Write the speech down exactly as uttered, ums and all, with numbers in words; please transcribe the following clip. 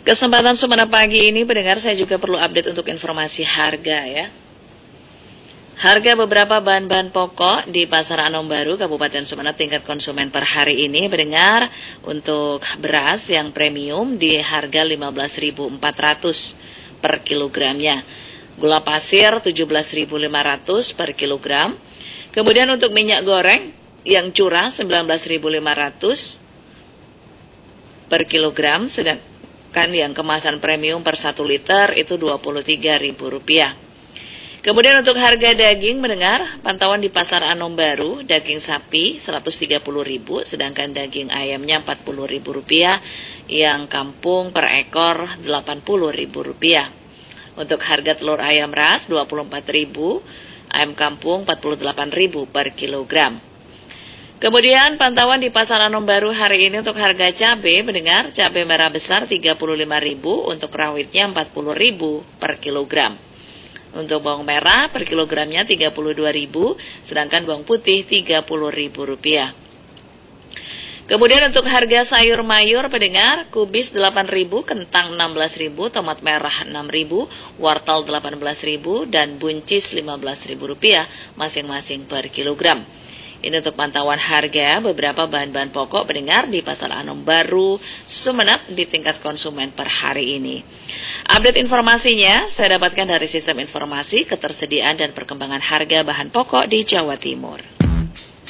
Kesempatan Sumeneb pagi ini, pendengar, saya juga perlu update untuk informasi harga ya. Harga beberapa bahan-bahan pokok di Pasar Anom Baru, Kabupaten Sumeneb tingkat konsumen per hari ini, pendengar, untuk beras yang premium di harga lima belas ribu empat ratus per kilogramnya. Gula pasir tujuh belas ribu lima ratus per kilogram. Kemudian untuk minyak goreng yang curah sembilan belas ribu lima ratus per kilogram, sedang kan yang kemasan premium per satu liter itu dua puluh tiga ribu rupiah. Kemudian untuk harga daging, mendengar, pantauan di Pasar Anom Baru, daging sapi seratus tiga puluh ribu, sedangkan daging ayamnya empat puluh ribu rupiah, yang kampung per ekor delapan puluh ribu rupiah. Untuk harga telur ayam ras dua puluh empat ribu, ayam kampung empat puluh delapan ribu per kilogram. Kemudian pantauan di Pasar Anom Baru hari ini untuk harga cabai, mendengar, cabai merah besar tiga puluh lima ribu, untuk rawitnya empat puluh ribu per kilogram. Untuk bawang merah per kilogramnya tiga puluh dua ribu, sedangkan bawang putih tiga puluh ribu rupiah. Kemudian untuk harga sayur mayur, pendengar, kubis delapan ribu, kentang enam belas ribu, tomat merah enam ribu, wortel delapan belas ribu, dan buncis lima belas ribu rupiah masing-masing per kilogram. Ini untuk pantauan harga beberapa bahan-bahan pokok, pendengar, di Pasar Anom Baru, Sumeneb di tingkat konsumen per hari ini. Update informasinya saya dapatkan dari Sistem Informasi Ketersediaan dan Perkembangan Harga Bahan Pokok di Jawa Timur.